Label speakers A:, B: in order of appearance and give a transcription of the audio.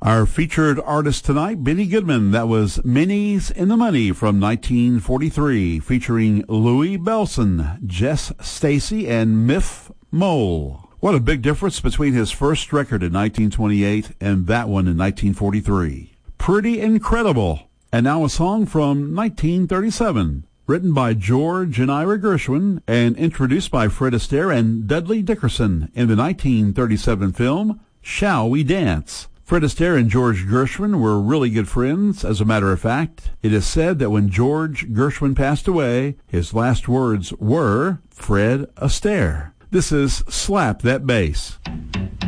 A: Our featured artist tonight, Benny Goodman. That was Minnie's in the Money from 1943, featuring Louie Bellson, Jess Stacy, and Miff Mole. What a big difference between his first record in 1928 and that one in 1943. Pretty incredible. And now a song from 1937, written by George and Ira Gershwin and introduced by Fred Astaire and Dudley Dickerson in the 1937 film Shall We Dance? Fred Astaire and George Gershwin were really good friends. As a matter of fact, it is said that when George Gershwin passed away, his last words were, Fred Astaire. This is Slap That Bass.